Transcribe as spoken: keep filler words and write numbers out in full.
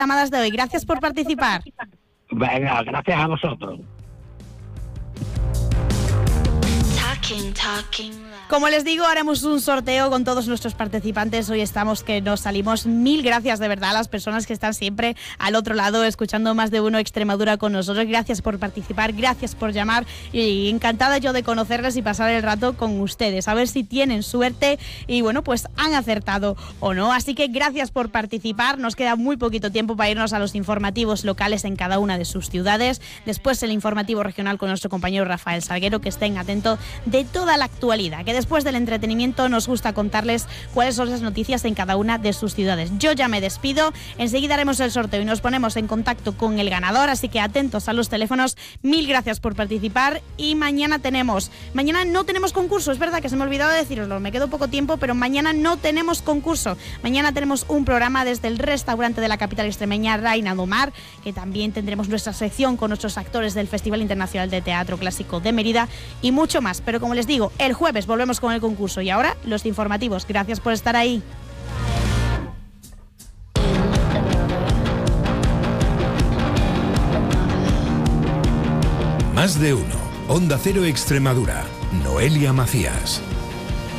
llamadas de hoy. Gracias por participar. Venga, gracias a vosotros. Como les digo, haremos un sorteo con todos nuestros participantes. Hoy estamos que nos salimos. Mil gracias de verdad a las personas que están siempre al otro lado escuchando Más de Uno Extremadura con nosotros. Gracias por participar, gracias por llamar y encantada yo de conocerles y pasar el rato con ustedes. A ver si tienen suerte y bueno, pues han acertado o no. Así que gracias por participar. Nos queda muy poquito tiempo para irnos a los informativos locales en cada una de sus ciudades. Después el informativo regional con nuestro compañero Rafael Salguero, que estén atentos de toda la actualidad, que después del entretenimiento nos gusta contarles cuáles son las noticias en cada una de sus ciudades. Yo ya me despido, enseguida haremos el sorteo y nos ponemos en contacto con el ganador, así que atentos a los teléfonos. Mil gracias por participar y mañana tenemos, mañana no tenemos concurso, es verdad que se me ha olvidado deciroslo, me quedó poco tiempo, pero mañana no tenemos concurso. Mañana tenemos un programa desde el restaurante de la capital extremeña, Reina do Mar, que también tendremos nuestra sección con nuestros actores del Festival Internacional de Teatro Clásico de Mérida y mucho más. Pero como les digo, el jueves volvemos con el concurso y ahora los informativos. Gracias por estar ahí. Más de Uno. Onda Cero Extremadura. Noelia Macías.